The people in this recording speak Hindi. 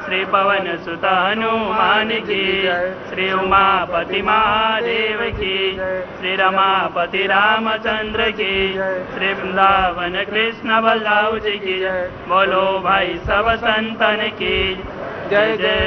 श्री पवन सुत हनुमान की, श्री उमापति महादेव की, श्री रमापति रामचंद्र की, श्री वृंदावन कृष्ण बलराम जी की। बोलो भाई सब संतन की जय जय।